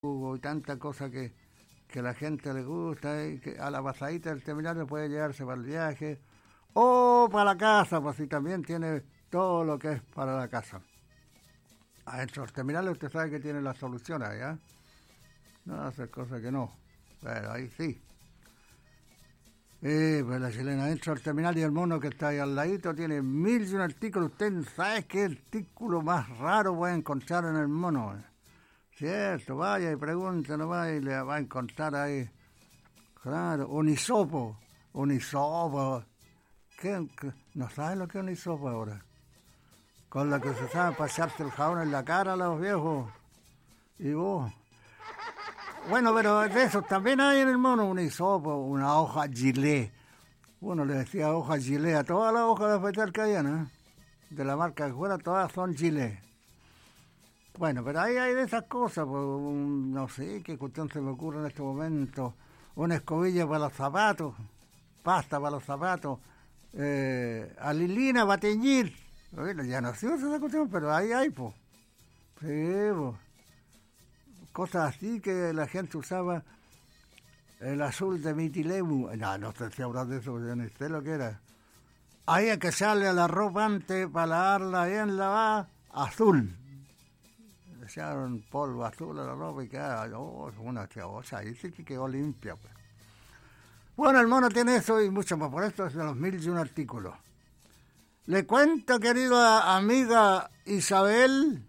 jugo y tanta cosa que la gente le gusta, y que a la pasadita del terminal puede llevarse para el viaje o para la casa, pues si también tiene todo lo que es para la casa. Adentro del terminal usted sabe que tiene la solución ahí, ¿eh? No hacer cosas que no, pero ahí sí. Pues la chilena dentro del terminal y el mono que está ahí al ladito tiene 1001 artículos. Usted sabe qué artículo más raro puede encontrar en el mono. Cierto, vaya y pregunte nomás y le va a encontrar ahí. Claro, un hisopo. ¿Qué? ¿No sabe lo que es un hisopo ahora? Con lo que se sabe pasarse el jabón en la cara a los viejos. Y vos. Bueno, pero de eso también hay en el mono un hisopo, una hoja gilet. Uno le decía hoja gilet a todas las hojas de afeitar que había, ¿no? De la marca que fuera, todas son gilet. Bueno, pero ahí hay de esas cosas, pues, no sé qué cuestión se me ocurre en este momento. Una escobilla para los zapatos, pasta para los zapatos, alilina para teñir. Bueno, ya no se usa esa cuestión, pero ahí hay, pues. Sí, pues. Cosas así que la gente usaba. El azul de mitilemu. No sé si habrá de eso, yo no sé lo que era. Ahí hay que echarle a la ropa antes para lavarla bien lavada, azul. Le echaron polvo azul a la ropa y quedaba, una chabosa, ahí sí que quedó limpia, pues. Bueno, el mono tiene eso y mucho más, por esto es de los 1001 artículos. Le cuento, querida amiga Isabel,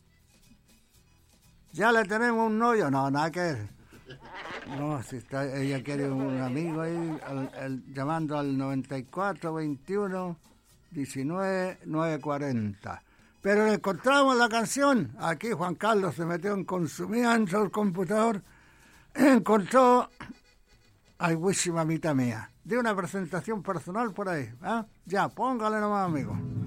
ya le tenemos un novio. No, nada que ver. No, si está, ella quiere un amigo ahí, llamando al 94 21 19 940. Pero le encontramos la canción. Aquí Juan Carlos se metió en consumiendo el computador. Encontró I Wish You Mamita Mía. De una presentación personal por ahí. ¿Eh? Ya, póngale nomás, amigo.